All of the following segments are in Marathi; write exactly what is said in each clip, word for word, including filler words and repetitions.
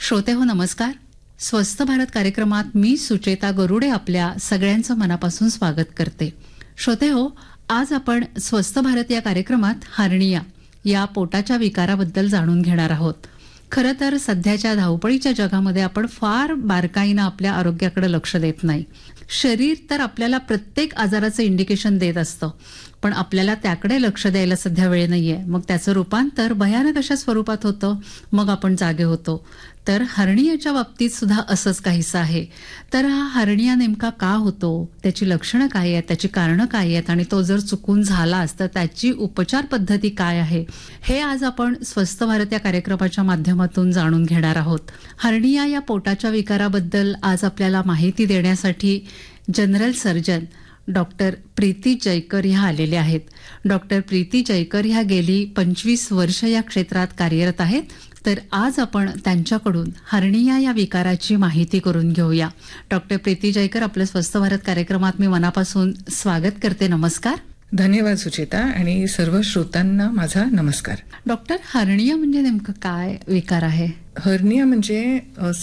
श्रोते हो नमस्कार. स्वस्थ भारत कार्यक्रमात मी सुचेता गरुडे आपल्या सगळ्यांचं मनापासून स्वागत करते. श्रोते हो, आज आपण स्वस्थ भारत या कार्यक्रमात हार्निया या पोटाच्या विकाराबद्दल जाणून घेणार आहोत. खरं तर सध्याच्या धावपळीच्या जगामध्ये आपण फार बारकाईनं आपल्या आरोग्याकडे लक्ष देत नाही. शरीर तर आपल्याला प्रत्येक आजाराचं इंडिकेशन देत असतं, पण आपल्याला त्याकडे लक्ष द्यायला सध्या वेळ नाहीये. मग त्याचं रूपांतर भयानक अशा स्वरूपात होतं, मग आपण जागे होतो. तर हर्नियाच्या बाबतीत सुद्धा असंच काहीसं आहे. तर हा हर्निया नेमका का होतो, त्याची लक्षणं काय आहेत, त्याची कारणं काय आहेत, आणि तो जर चुकून झालाच तर त्याची उपचार पद्धती काय आहे, हे आज आपण स्वस्थ भारत या कार्यक्रमाच्या माध्यमातून जाणून घेणार आहोत. हर्निया या पोटाच्या विकाराबद्दल आज आपल्याला माहिती देण्यासाठी general surgeon doctor Preeti Jayakar ह्या आलेल्या आहेत. डॉक्टर प्रीती जयकर ह्या गेली पंचवीस वर्ष या क्षेत्रात कार्यरत आहेत. तर आज आपण त्यांच्याकडून हर्निया या विकाराची माहिती करून घेऊया. डॉक्टर प्रीती जयकर, आपलं स्वस्थ भारत कार्यक्रमात मी मनापासून स्वागत करते. नमस्कार. धन्यवाद सुचेता, आणि सर्व श्रोतांना माझा नमस्कार. डॉक्टर, हर्निया म्हणजे नेमकं काय विकार आहे? हर्निया म्हणजे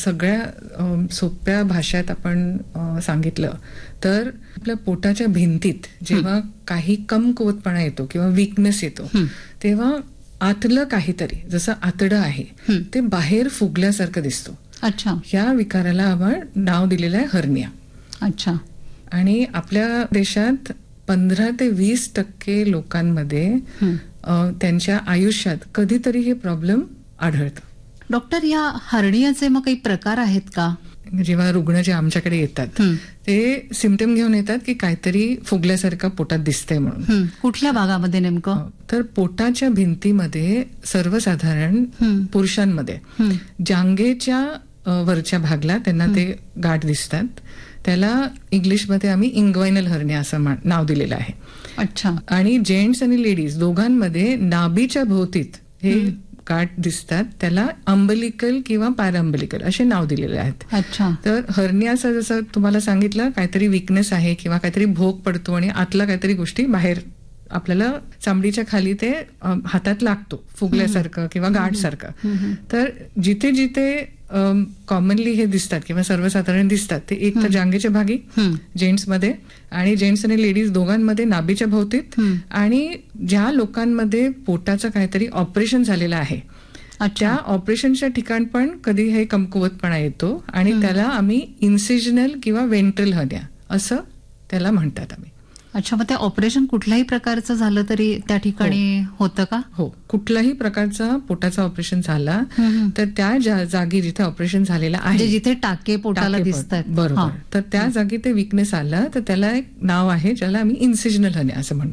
सगळ्या सोप्या भाषेत आपण सांगितलं तर आपल्या पोटाच्या भिंतीत जेव्हा काही कमकुवतपणा येतो किंवा वीकनेस येतो, तेव्हा आतलं काहीतरी, जसं आतडं आहे ते बाहेर फुगल्यासारखं दिसतो. अच्छा. या विकाराला आपण नाव दिलेलं आहे हर्निया. अच्छा. आणि आपल्या देशात पंधरा ते वीस टक्के लोकांमध्ये त्यांच्या आयुष्यात कधीतरी हे प्रॉब्लेम आढळतं. डॉक्टर, या हर्नियाचे मग काही प्रकार आहेत का? जेव्हा रुग्ण जे आमच्याकडे येतात ते सिम्पटम घेऊन येतात की काहीतरी फुगल्यासारखं पोटात दिसतंय म्हणून. कुठल्या भागामध्ये नेमकं? तर पोटाच्या भिंतीमध्ये सर्वसाधारण पुरुषांमध्ये जांघेच्या वरच्या भागला त्यांना ते गाठ दिसतात. त्याला इंग्लिशमध्ये आम्ही इंग्वायनल हर्निया असं नाव दिलेलं आहे. अच्छा. आणि जेंट्स आणि लेडीज दोघांमध्ये नाभीच्या भोवतीत हे गाठ दिसतात, त्याला अंबलिकल किंवा पॅराअंबलिकल असे नाव दिलेले आहेत. अच्छा. तर हर्नियाचं जसं तुम्हाला सांगितलं, काहीतरी विकनेस आहे किंवा काहीतरी भोग पडतो आणि आतला काहीतरी गोष्टी बाहेर आपल्याला चामडीच्या खाली ते हातात लागतो फुगल्यासारखं किंवा गाठ सारखं. तर जिथे जिथे कॉमनली हे दिसतात किंवा सर्वसाधारण दिसतात ते एक तर जांघेच्या भागी जेंट्समध्ये, आणि जेंट्स आणि लेडीज दोघांमध्ये नाभीच्या भोवतीत, आणि ज्या लोकांमध्ये पोटाचं काहीतरी ऑपरेशन झालेलं आहे त्या ऑपरेशनच्या ठिकाण पण कधी हे कमकुवतपणा येतो, आणि त्याला आम्ही इन्सिजनल किंवा वेंट्रल हर्निया असं त्याला म्हणतात आम्ही. अच्छा. मग ते ऑपरेशन कुठल्याही प्रकारचं झालं तरी त्या ठिकाणी होतं का? हो, कुठल्याही प्रकारचं पोटाचं ऑपरेशन झाला तर त्या जागी जिथे ऑपरेशन झालेलं आहे, जिथे टाके पोटाला दिसतात, बरोबर, तर त्या जागी ते विकनेस आलं तर त्याला एक नाव आहे ज्याला आम्ही इन्सिजनल हर्निया असं म्हणतो.